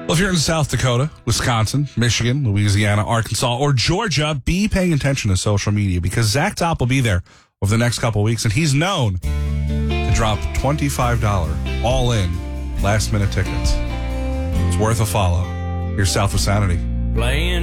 Well, if you're in South Dakota, Wisconsin, Michigan, Louisiana, Arkansas, or Georgia, be paying attention to social media because Zach Top will be there over the next couple of weeks, and he's known to drop $25 all-in last-minute tickets. It's worth a follow. Here's South with Sanity. Playing